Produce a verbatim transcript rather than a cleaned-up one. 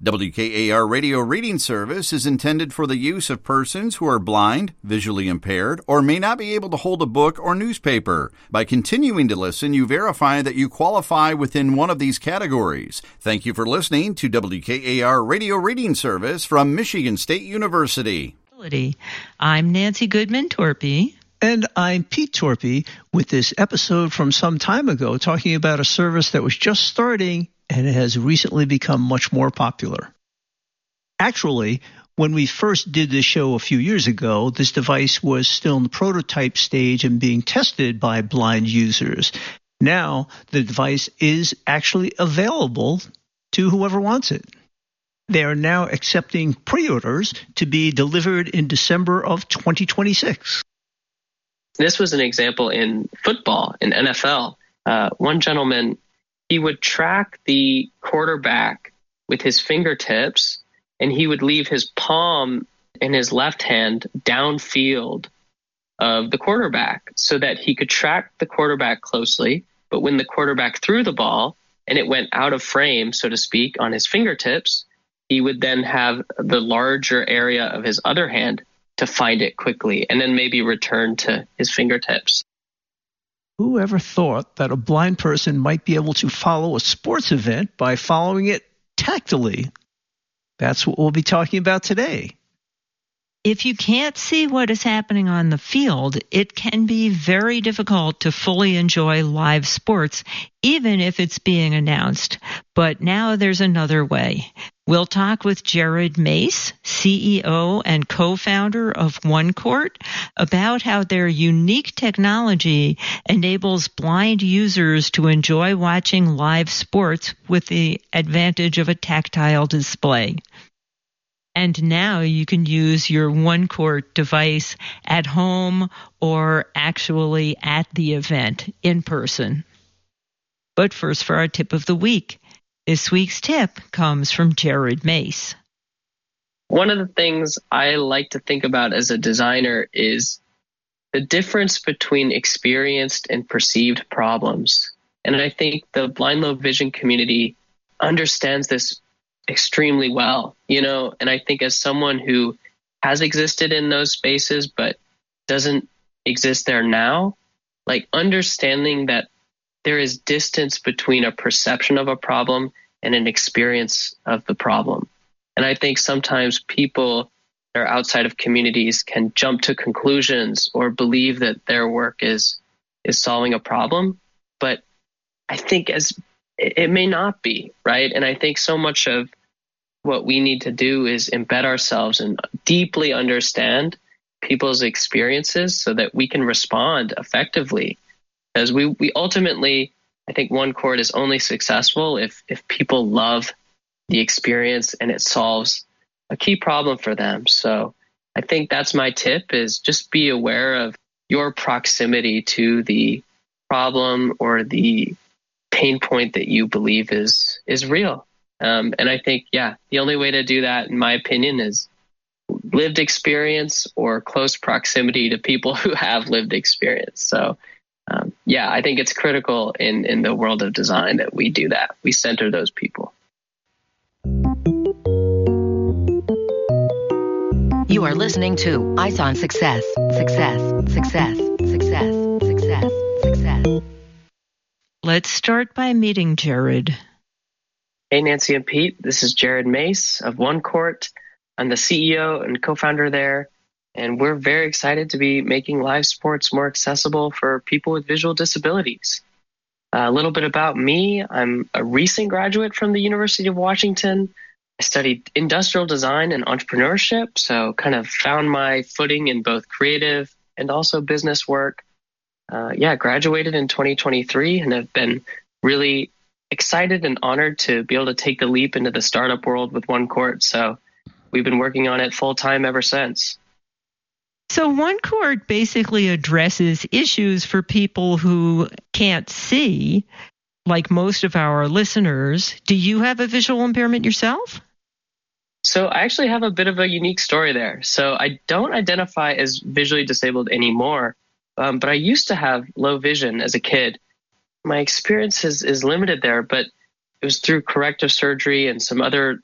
W K A R Radio Reading Service is intended for the use of persons who are blind, visually impaired, or may not be able to hold a book or newspaper. By continuing to listen, you verify that you qualify within one of these categories. Thank you for listening to W K A R Radio Reading Service from Michigan State University. I'm Nancy Goodman Torpy. And I'm Pete Torpy with this episode from some time ago talking about a service that was just starting and it has recently become much more popular. Actually, when we first did this show a few years ago, this device was still in the prototype stage and being tested by blind users. Now, the device is actually available to whoever wants it. They are now accepting pre-orders to be delivered in December of twenty twenty-six. This was an example in football, in N F L. Uh, one gentleman, he would track the quarterback with his fingertips, and he would leave his palm in his left hand downfield of the quarterback so that he could track the quarterback closely. But when the quarterback threw the ball and it went out of frame, so to speak, on his fingertips, he would then have the larger area of his other hand to find it quickly and then maybe return to his fingertips. Who ever thought that a blind person might be able to follow a sports event by following it tactily? That's what we'll be talking about today. If you can't see what is happening on the field, it can be very difficult to fully enjoy live sports, even if it's being announced. But now there's another way. We'll talk with Jared Mace, C E O and co-founder of OneCourt, about how their unique technology enables blind users to enjoy watching live sports with the advantage of a tactile display. And now you can use your OneCourt device at home or actually at the event in person. But first, for our tip of the week. This week's tip comes from Jared Mace. One of the things I like to think about as a designer is the difference between experienced and perceived problems. And I think the blind low vision community understands this extremely well, you know, and I think as someone who has existed in those spaces but doesn't exist there now, like understanding that there is distance between a perception of a problem and an experience of the problem. And I think sometimes people that are outside of communities can jump to conclusions or believe that their work is is solving a problem, but I think as it may not be, right? And I think so much of what we need to do is embed ourselves and deeply understand people's experiences so that we can respond effectively. Because we, we ultimately, I think OneCourt is only successful if, if people love the experience and it solves a key problem for them. So I think that's my tip, is just be aware of your proximity to the problem or the pain point that you believe is is real. Um, and I think, yeah, the only way to do that, in my opinion, is lived experience or close proximity to people who have lived experience. So, um, yeah, I think it's critical in, in the world of design that we do that. We center those people. You are listening to Eyes on Success, Success, Success, Success, Success, Success. Let's start by meeting Jared. Hey, Nancy and Pete, this is Jared Mace of OneCourt. I'm the C E O and co-founder there, and we're very excited to be making live sports more accessible for people with visual disabilities. Uh, a little bit about me. I'm a recent graduate from the University of Washington. I studied industrial design and entrepreneurship, so kind of found my footing in both creative and also business work. Uh, yeah, graduated in twenty twenty-three and have been really excited and honored to be able to take the leap into the startup world with OneCourt. So we've been working on it full time ever since. So OneCourt basically addresses issues for people who can't see, like most of our listeners. Do you have a visual impairment yourself? So I actually have a bit of a unique story there. So I don't identify as visually disabled anymore, um, but I used to have low vision as a kid. My experience is, is limited there, but it was through corrective surgery and some other